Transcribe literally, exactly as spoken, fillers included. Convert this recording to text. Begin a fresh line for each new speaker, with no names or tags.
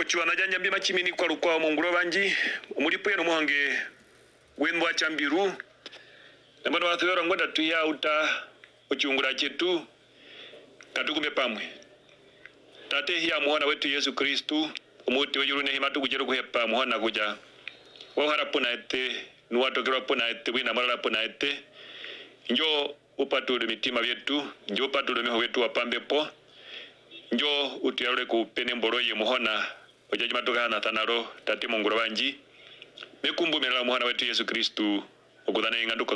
Ochiwana janja mbima chimini kwa lukwa munguro banji umulipo yeno muhange wenwa chambiru nambano wathuyora ngonda tuya uta ochiungura chetu katukume pamwe tate hiya muhona wetu Yesu Kristu umuti wejurune himatu kujeru kuhepa muhona kuja wahara puna ete nuwatokera puna ete wina marala puna ete njo upatule mitima vyetu njo upatule miho wetu wapambepo njo utiyarule kupene mboroye muhona ojaji matoka hana tanaro tate munguro banji mekumbu mirala muhona wetu Yesu Kristu okudhana inganduko